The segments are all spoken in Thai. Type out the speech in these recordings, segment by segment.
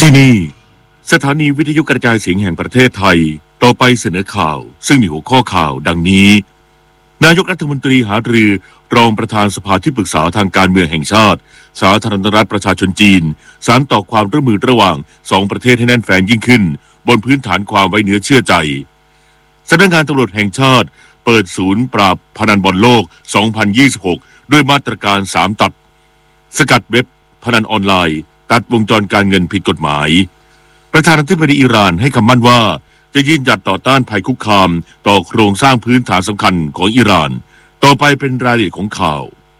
ที่นี่สถานีวิทยุกระจายเสียงแห่งประเทศไทยต่อไปเสนอข่าวซึ่งมีหัวข้อข่าวดังนี้นายกรัฐมนตรีหารือรองประธานสภาที่ปรึกษาทางการเมืองแห่งชาติสาธารณรัฐประชาชนจีนสานต่อความร่วมมือระหว่างสองประเทศให้แน่นแฟ้นยิ่งขึ้นบนพื้นฐานความไว้เนื้อเชื่อใจสำนักงานตำรวจแห่งชาติเปิดศูนย์ปราบพนันบอลโลก 2026 ด้วยมาตรการ3ตัดสกัดเว็บพนันออนไลน์ตัดวงจรการเงินผิดกฎหมายประธานาธิบดีอิหร่านให้คำมั่นว่าจะยืนหยัดต่อต้านภัยคุกคามต่อโครงสร้างพื้นฐานสำคัญของอิหร่านต่อไปเป็นรายละเอียดของข่า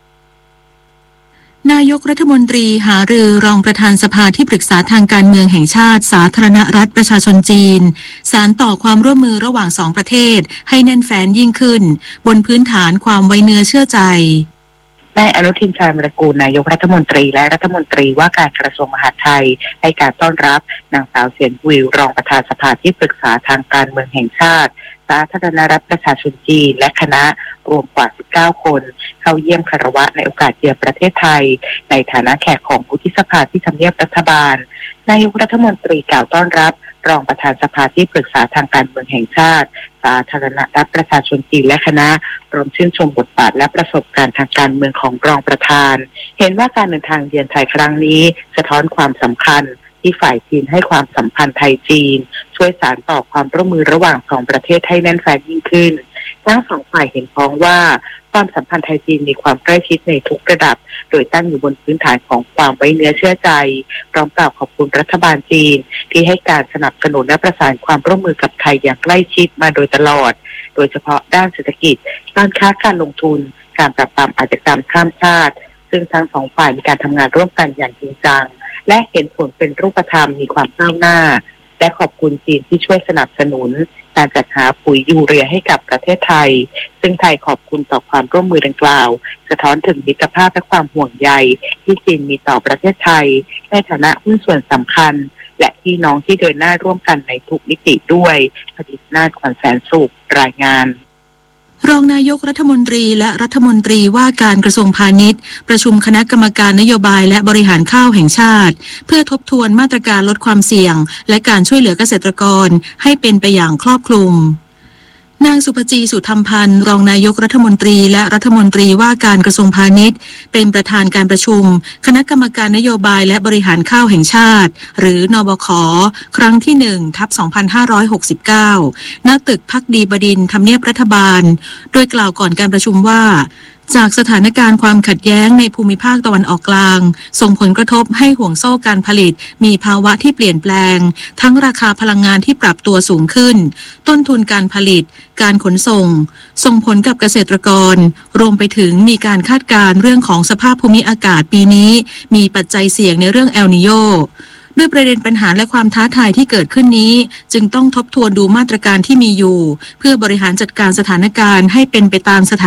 วนายกรัฐมนตรีหารือรองประธานสภาที่ปรึกษาทางการเมืองแห่งชาติสาธารณรัฐประชาชนจีนสานต่อความร่วมมือระหว่าง2ประเทศให้แน่นแฟ้นยิ่งขึ้นบนพื้นฐานความไว้เนื้อเชื่อใจนายอนุทินชาญวิรากูลนายกรัฐมนตรีและรัฐมนตรีว่าการกระทรวงมหาดไทยให้การต้อนรับนางสาวเซียนวิวรองประธานสภาที่ปรึกษาทางการเมืองแห่งชาติสาธารณรัฐประชาชนจีนและคณะรวมกว่า19คนเข้าเยี่ยมคารวะในโอกาสเยือนประเทศไทยในฐานะแขกของวุฒิสภาที่ทำเนียบรัฐบาลนายกรัฐมนตรีกล่าวต้อนรับรองประธานสภาที่ปรึกษาทางการเมืองแห่งชาติสาธารณรัฐประชาชนจีนและคณะรวมชื่นชมบทบาทและประสบการณ์ทางการเมืองของรองประธานเห็นว่าการเดินทางเยือนไทยครั้งนี้สะท้อนความสำคัญที่ฝ่ายจีนให้ความสัมพันธ์ไทยจีนช่วยสานต่อความร่วมมือระหว่างสองประเทศให้แน่นแฟ้นยิ่งขึ้นทั้งสองฝ่ายเห็นพ้องว่าความสัมพันธ์ไทยจีนมีความใกล้ชิดในทุกระดับโดยตั้งอยู่บนพื้นฐานของความไว้เนื้อเชื่อใจพร้อมกล่าวขอบคุณรัฐบาลจีนที่ให้การสนับสนุนและประสานความร่วมมือกับไทยอย่างใกล้ชิดมาโดยตลอดโดยเฉพาะด้านเศรษฐกิจการค้าการลงทุนการปราบปรามอาชญากรรมข้ามชาติซึ่งทั้งสองฝ่ายมีการทำงานร่วมกันอย่างจริงจังและเห็นผลเป็นรูปธรรมมีความก้าวหน้าและขอบคุณจีนที่ช่วยสนับสนุนการจัดหาปุ๋ยยูเรียให้กับประเทศไทยซึ่งไทยขอบคุณต่อความร่วมมือดังกล่าวสะท้อนถึงมิตรภาพและความห่วงใยที่จีนมีต่อประเทศไทยในฐานะหุ้นส่วนสำคัญและพี่น้องที่เดินหน้าร่วมกันในทุกมิติด้วยผลิตนาถ ขวัญแสนสุขรายงานรองนายกรัฐมนตรีและรัฐมนตรีว่าการกระทรวงพาณิชย์ประชุมคณะกรรมการนโยบายและบริหารข้าวแห่งชาติเพื่อทบทวนมาตรการลดความเสี่ยงและการช่วยเหลือเกษตรกรให้เป็นไปอย่างครอบคลุมนางสุภจีสุธรรมพันธ์รองนายกรัฐมนตรีและรัฐมนตรีว่าการกระทรวงพาณิชย์เป็นประธานการประชุมคณะกรรมการนโยบายและบริหารข้าวแห่งชาติหรือนบขครั้งที่ 1/2569 ณ ตึกภักดีบดินทร์ทำเนียบรัฐบาลโดยกล่าวก่อนการประชุมว่าจากสถานการณ์ความขัดแย้งในภูมิภาคตะวันออกกลางส่งผลกระทบให้ห่วงโซ่การผลิตมีภาวะที่เปลี่ยนแปลงทั้งราคาพลังงานที่ปรับตัวสูงขึ้นต้นทุนการผลิตการขนส่งผลกับเกษตรกรรวมไปถึงมีการคาดการณ์เรื่องของสภาพภูมิอากาศปีนี้มีปัจจัยเสี่ยงในเรื่องเอลนิโญด้วยประเด็นปัญหาและความท้าทายที่เกิดขึ้นนี้จึงต้องทบทวนดูมาตรการที่มีอยู่เพื่อบริหารจัดการสถานการณ์ให้เป็นไปตามสถาน